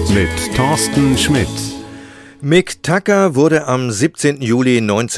mit Thorsten Schmidt. Mick Tucker wurde am 17. Juli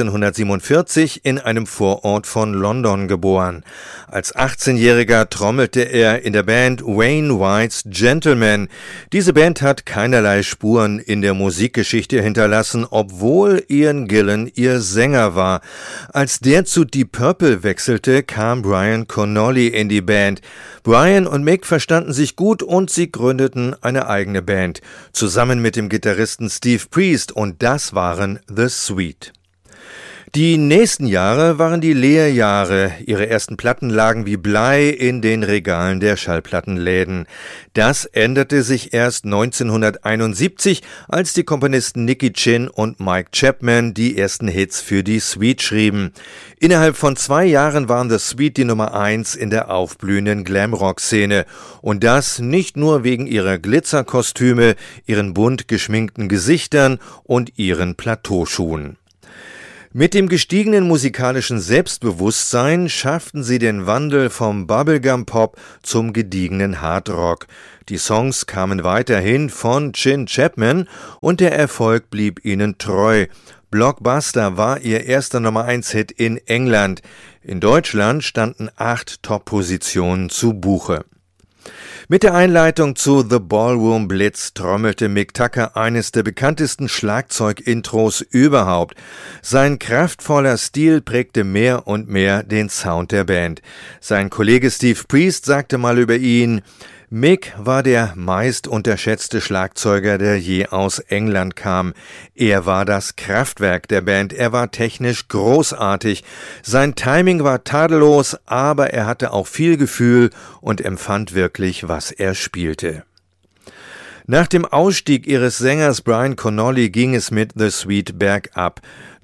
1947 in einem Vorort von London geboren. Als 18-Jähriger trommelte er in der Band Wayne White's Gentlemen. Diese Band hat keinerlei Spuren in der Musikgeschichte hinterlassen, obwohl Ian Gillan ihr Sänger war. Als der zu Deep Purple wechselte, kam Brian Connolly in die Band. Brian und Mick verstanden sich gut und sie gründeten eine eigene Band, zusammen mit dem Gitarristen Steve Priest, und das waren The Sweet. Die nächsten Jahre waren die Lehrjahre. Ihre ersten Platten lagen wie Blei in den Regalen der Schallplattenläden. Das änderte sich erst 1971, als die Komponisten Nicky Chinn und Mike Chapman die ersten Hits für die Sweet schrieben. Innerhalb von 2 Jahren waren The Sweet die Nummer 1 in der aufblühenden Glamrock-Szene. Und das nicht nur wegen ihrer Glitzerkostüme, ihren bunt geschminkten Gesichtern und ihren Plateauschuhen. Mit dem gestiegenen musikalischen Selbstbewusstsein schafften sie den Wandel vom Bubblegum-Pop zum gediegenen Hardrock. Die Songs kamen weiterhin von Chin Chapman und der Erfolg blieb ihnen treu. Blockbuster war ihr erster Nummer-1-Hit in England. In Deutschland standen 8 Top-Positionen zu Buche. Mit der Einleitung zu The Ballroom Blitz trommelte Mick Tucker eines der bekanntesten Schlagzeug-Intros überhaupt. Sein kraftvoller Stil prägte mehr und mehr den Sound der Band. Sein Kollege Steve Priest sagte mal über ihn: Mick war der meist unterschätzte Schlagzeuger, der je aus England kam. Er war das Kraftwerk der Band, er war technisch großartig. Sein Timing war tadellos, aber er hatte auch viel Gefühl und empfand wirklich, was er spielte. Nach dem Ausstieg ihres Sängers Brian Connolly ging es mit The Sweet bergab.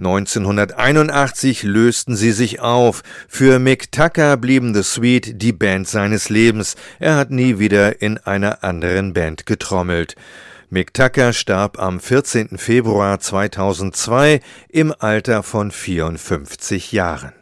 1981 lösten sie sich auf. Für Mick Tucker blieben The Sweet die Band seines Lebens. Er hat nie wieder in einer anderen Band getrommelt. Mick Tucker starb am 14. Februar 2002 im Alter von 54 Jahren.